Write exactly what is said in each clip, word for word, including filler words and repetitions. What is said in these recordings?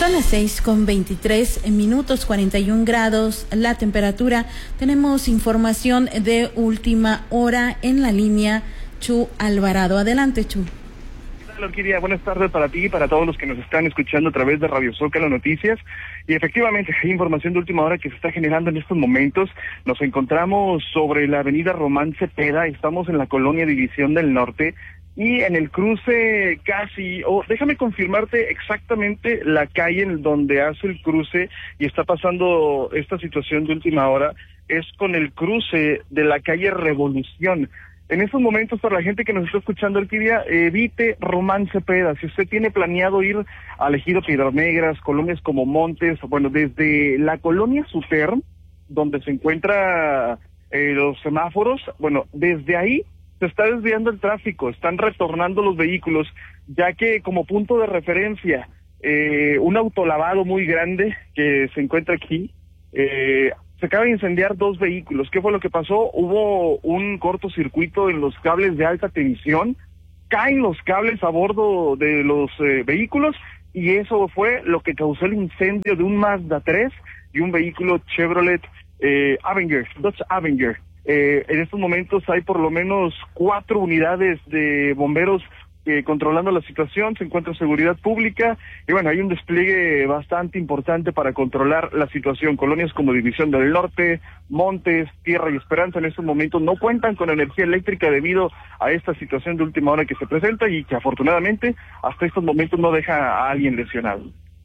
Son las seis con veintitrés minutos, cuarenta y un grados la temperatura. Tenemos información de última hora en la línea. Chu Alvarado. Adelante, Chu. Orquídea, buenas tardes para ti y para todos los que nos están escuchando a través de Radio Zócalo Noticias. Y efectivamente, hay información de última hora que se está generando en estos momentos. Nos encontramos sobre la avenida Román Cepeda, estamos en la colonia División del Norte y en el cruce casi, o oh, déjame confirmarte exactamente la calle en donde hace el cruce y está pasando esta situación de última hora, es con el cruce de la calle Revolución. En estos momentos, para la gente que nos está escuchando, Orquídea, evite Román Cepeda. Si usted tiene planeado ir al Ejido Piedras Negras, colonias como Montes, bueno, desde la colonia Suterm, donde se encuentra eh, los semáforos, bueno, desde ahí se está desviando el tráfico, están retornando los vehículos, ya que como punto de referencia, eh, un autolavado muy grande que se encuentra aquí, eh, se acaba de incendiar dos vehículos. ¿Qué fue lo que pasó? Hubo un cortocircuito en los cables de alta tensión, caen los cables a bordo de los eh, vehículos y eso fue lo que causó el incendio de un Mazda tres y un vehículo Chevrolet eh, Avenger, Dodge Avenger. Eh, en estos momentos hay por lo menos cuatro unidades de bomberos Eh, controlando la situación, se encuentra seguridad pública y bueno, hay un despliegue bastante importante para controlar la situación. Colonias como División del Norte, Montes, Tierra y Esperanza en estos momentos no cuentan con energía eléctrica debido a esta situación de última hora que se presenta y que afortunadamente hasta estos momentos no deja a alguien lesionado.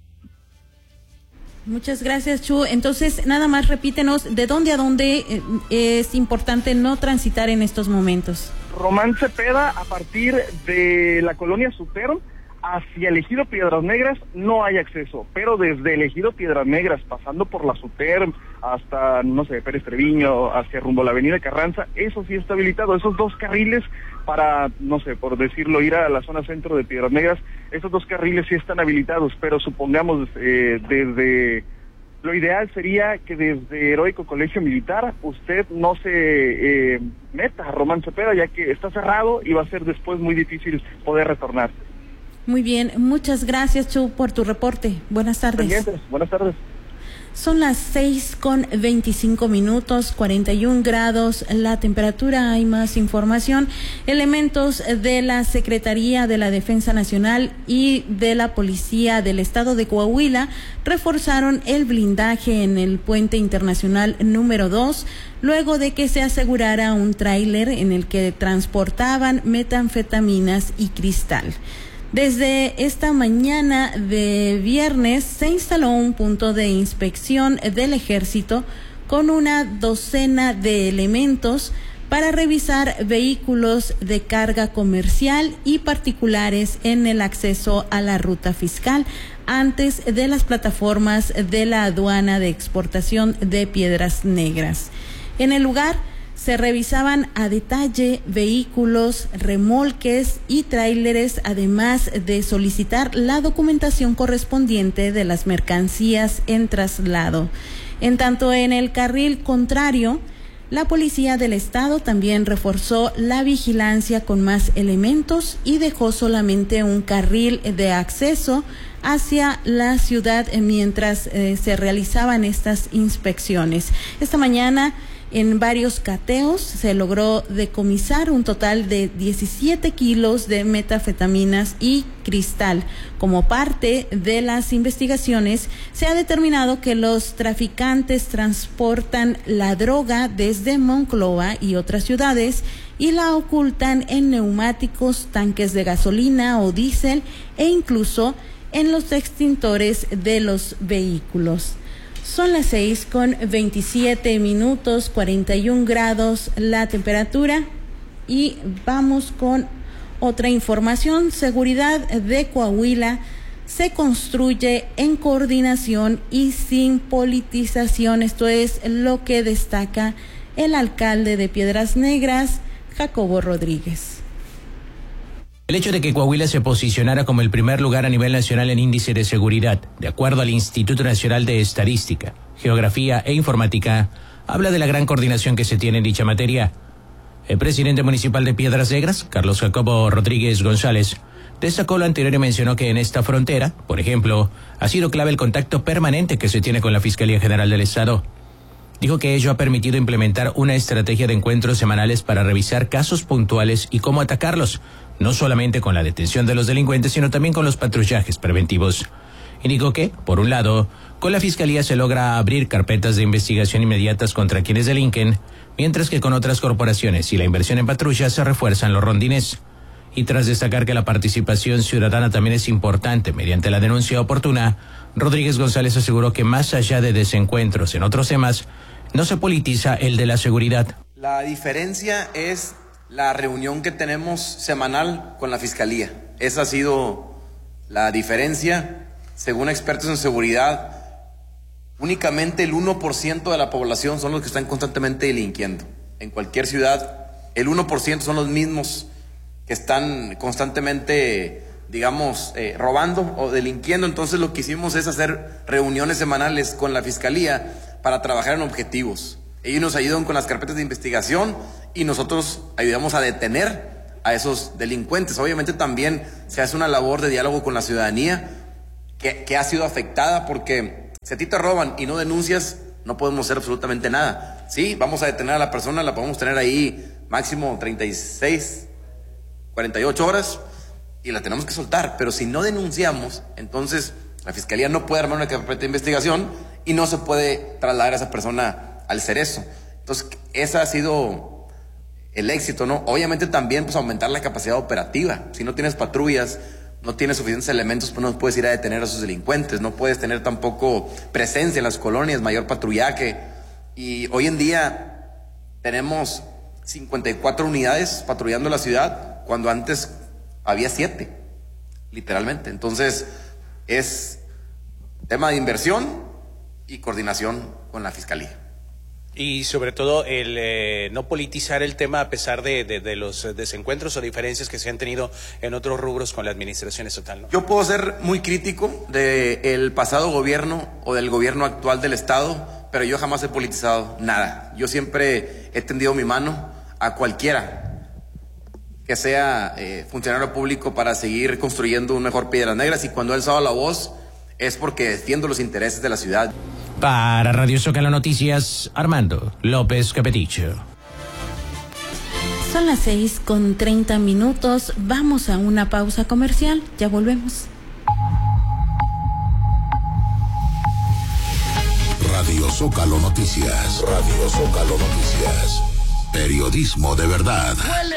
Muchas gracias, Chu. Entonces, nada más repítenos, ¿de dónde a dónde es importante no transitar en estos momentos? Román Cepeda, a partir de la colonia Suterm hacia el Ejido Piedras Negras no hay acceso, pero desde el Ejido Piedras Negras, pasando por la Suterm hasta, no sé, Pérez Treviño, hacia rumbo a la avenida Carranza, eso sí está habilitado, esos dos carriles para, no sé, por decirlo, ir a la zona centro de Piedras Negras, esos dos carriles sí están habilitados, pero supongamos eh, desde... Lo ideal sería que desde Heroico Colegio Militar usted no se eh, meta a Román Cepeda, ya que está cerrado y va a ser después muy difícil poder retornar. Muy bien, muchas gracias, Chu, por tu reporte. Buenas tardes. Pendientes. Buenas tardes. Son las seis con veinticinco minutos, cuarenta y un grados la temperatura. Hay más información. Elementos de la Secretaría de la Defensa Nacional y de la Policía del Estado de Coahuila reforzaron el blindaje en el puente internacional número dos, luego de que se asegurara un tráiler en el que transportaban metanfetaminas y cristal. Desde esta mañana de viernes se instaló un punto de inspección del Ejército con una docena de elementos para revisar vehículos de carga comercial y particulares en el acceso a la ruta fiscal antes de las plataformas de la aduana de exportación de Piedras Negras. En el lugar se revisaban a detalle vehículos, remolques y tráileres, además de solicitar la documentación correspondiente de las mercancías en traslado. En tanto, en el carril contrario, la Policía del Estado también reforzó la vigilancia con más elementos y dejó solamente un carril de acceso hacia la ciudad mientras eh, se realizaban estas inspecciones. Esta mañana, en varios cateos se logró decomisar un total de diecisiete kilos de metanfetaminas y cristal. Como parte de las investigaciones, se ha determinado que los traficantes transportan la droga desde Monclova y otras ciudades y la ocultan en neumáticos, tanques de gasolina o diésel e incluso en los extintores de los vehículos. Son las seis con veintisiete minutos, cuarenta y un grados la temperatura y vamos con otra información. Seguridad de Coahuila se construye en coordinación y sin politización. Esto es lo que destaca el alcalde de Piedras Negras, Jacobo Rodríguez. El hecho de que Coahuila se posicionara como el primer lugar a nivel nacional en índice de seguridad, de acuerdo al Instituto Nacional de Estadística, Geografía e Informática, habla de la gran coordinación que se tiene en dicha materia. El presidente municipal de Piedras Negras, Carlos Jacobo Rodríguez González, Destacó lo anterior y mencionó que en esta frontera, por ejemplo, ha sido clave el contacto permanente que se tiene con la Fiscalía General del Estado. Dijo que ello ha permitido implementar una estrategia de encuentros semanales para revisar casos puntuales y cómo atacarlos, no solamente con la detención de los delincuentes, sino también con los patrullajes preventivos. Indicó que, por un lado, con la Fiscalía se logra abrir carpetas de investigación inmediatas contra quienes delinquen, mientras que con otras corporaciones y la inversión en patrullas se refuerzan los rondines. Y tras destacar que la participación ciudadana también es importante mediante la denuncia oportuna, Rodríguez González aseguró que más allá de desencuentros en otros temas, no se politiza el de la seguridad. La diferencia es la reunión que tenemos semanal con la Fiscalía. Esa ha sido la diferencia. Según expertos en seguridad, únicamente el uno por ciento de la población son los que están constantemente delinquiendo. En cualquier ciudad, el uno por ciento son los mismos que están constantemente, digamos, eh, robando o delinquiendo. Entonces lo que hicimos es hacer reuniones semanales con la Fiscalía para trabajar en objetivos. Ellos nos ayudan con las carpetas de investigación y nosotros ayudamos a detener a esos delincuentes. Obviamente también se hace una labor de diálogo con la ciudadanía que, que ha sido afectada, porque si a ti te roban y no denuncias, no podemos hacer absolutamente nada. Sí, vamos a detener a la persona, la podemos tener ahí máximo treinta y seis, cuarenta y ocho horas y la tenemos que soltar, pero si no denunciamos, entonces la Fiscalía no puede armar una carpeta de investigación y no se puede trasladar a esa persona al cerezo. Entonces, ese ha sido el éxito, ¿no? Obviamente también, pues, aumentar la capacidad operativa. Si no tienes patrullas, no tienes suficientes elementos, pues no puedes ir a detener a esos delincuentes, no puedes tener tampoco presencia en las colonias, mayor patrullaje. Y hoy en día tenemos cincuenta y cuatro unidades patrullando la ciudad, cuando antes había siete, literalmente. Entonces, es tema de inversión y coordinación con la Fiscalía. Y sobre todo el eh, no politizar el tema a pesar de, de, de los desencuentros o diferencias que se han tenido en otros rubros con la administración estatal, ¿no? Yo puedo ser muy crítico del pasado gobierno o del gobierno actual del Estado, pero yo jamás he politizado nada. Yo siempre he tendido mi mano a cualquiera que sea eh, funcionario público para seguir construyendo un mejor Piedras Negras, y cuando he alzado la voz es porque defiendo los intereses de la ciudad. Para Radio Zócalo Noticias, Armando López Capeticho. Son las seis con treinta minutos. Vamos a una pausa comercial. Ya volvemos. Radio Zócalo Noticias. Radio Zócalo Noticias. Periodismo de verdad.